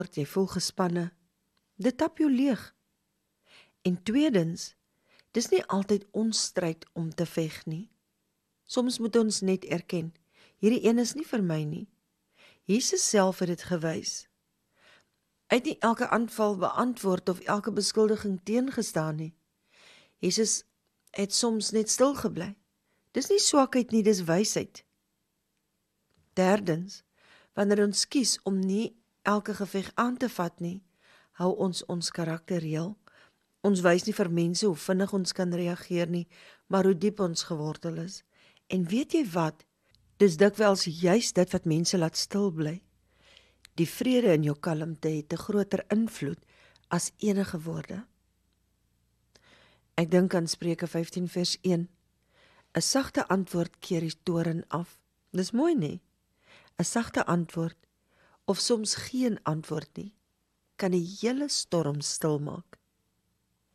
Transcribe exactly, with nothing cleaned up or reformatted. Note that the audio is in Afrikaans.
jy voel gespanne. Dit tap jou leeg. En tweedens, dis nie altyd ons stryd om te veg nie. Soms moet ons net erken, hierdie een is nie vir my nie. Jesus self het dit gewys. Hy het nie elke aanval beantwoord of elke beskuldiging teengestaan nie. Jesus het soms net stil gebly. Dis nie swakheid nie, dis wysheid. Derdens, wanneer ons kies om nie elke geveg aan te vat nie, hou ons ons karakter reël. Ons wys nie vir mense hoe vinnig ons kan reageer nie, maar hoe diep ons gewortel is. En weet jy wat? Dis dikwels juis dit wat mense laat stil bly. Die vrede in jou kalmte het 'n groter invloed as enige woorde. Ek dink aan Spreuke vyftien vers een. 'n Sagte antwoord keer die toorn af. Dis mooi, nie? 'n Sagte antwoord, of soms geen antwoord nie, kan die hele storm stil maak.